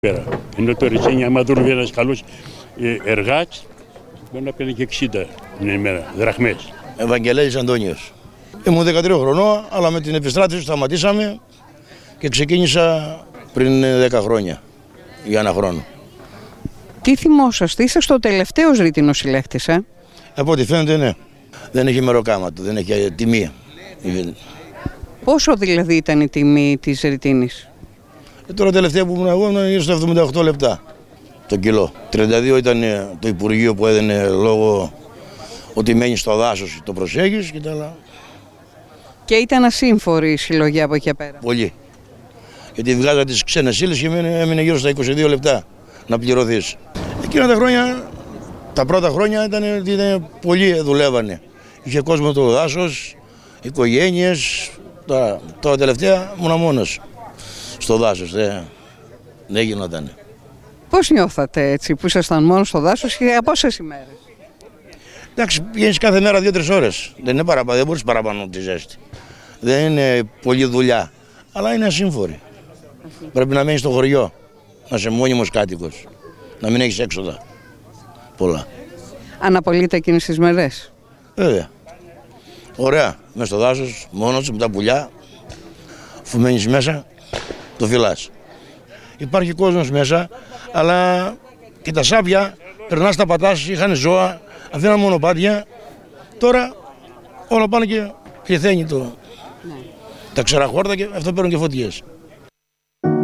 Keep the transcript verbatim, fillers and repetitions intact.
Πέρα. Ενώ το Ρετσίνι, άμα δούλευε ένας καλός εργάτης, μπορεί να παίρνει και εξήντα την ημέρα, δραχμές. Ευαγγελέης Αντώνιος. Ήμουν δεκατρία χρονών, αλλά με την επιστράτευση σταματήσαμε και ξεκίνησα πριν δέκα χρόνια, για ένα χρόνο. Τι θυμόσαστε, είσαστε ο τελευταίος ρήτινος συλλέκτης, ε? Από ό,τι φαίνεται, ναι. Δεν έχει μεροκάματο, δεν έχει τιμή. Πόσο δηλαδή ήταν η τιμή της ρητίνης? Ε, τώρα τελευταία που ήμουν εγώ ήμουν στα εβδομήντα οκτώ λεπτά το κιλό. τριάντα δύο ήταν το Υπουργείο που έδινε λόγω ότι μένει στο δάσος, το προσέχεις και τα άλλα. Και ήταν ασύμφορη η συλλογή από εκεί πέρα? Πολύ. Γιατί βγάζα τις ξένες ύλες και έμεινε, έμεινε γύρω στα είκοσι δύο λεπτά να πληρωθείς. Εκείνα τα χρόνια, τα πρώτα χρόνια ήταν, ήταν πολλοί δουλεύανε. Είχε κόσμο το δάσος, οικογένειες. Τώρα, τώρα τελευταία ήμουν μόνος στο δάσος, δεν, δεν γινόταν. Πώς νιώθατε έτσι που ήσασταν μόνος στο δάσος και από πόσες ημέρες? Εντάξει, πηγαίνεις κάθε μέρα δύο-τρεις ώρες. Δεν είναι παραπάνω, δεν μπορείς παραπάνω από τη ζέστη. Δεν είναι πολλή δουλειά, αλλά είναι ασύμφορη. Πρέπει να μένεις στο χωριό, να είσαι μόνιμος κάτοικος, να μην έχεις έξοδα πολλά. Αναπολύτε εκείνες τις μέρες? Βέβαια. Ωραία, μες στο δάσος, μόνος με τα πουλιά, αφού μένεις μέσα, το φυλάς. Υπάρχει κόσμος μέσα, αλλά και τα σάπια, περνάς τα πατάς, είχαν ζώα, αφήναν μονοπάτια, τώρα όλα πάνε και πληθαίνει το. Ναι. Τα ξεραχόρτα και αυτό παίρνουν και φωτιές.